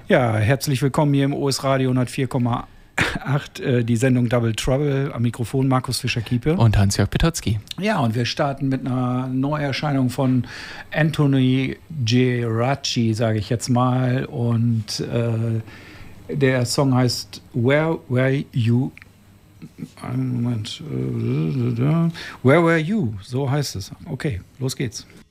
Ja, herzlich willkommen hier im OS Radio 104,8, die Sendung Double Trouble. Am Mikrofon Markus Fischer-Kiepe. Und Hans-Jörg Petotzky. Ja, und wir starten mit einer Neuerscheinung von Anthony Geraci, sage ich jetzt mal. Und der Song heißt Where Were You? Einen Moment. Where Were You? So heißt es. Okay, los geht's.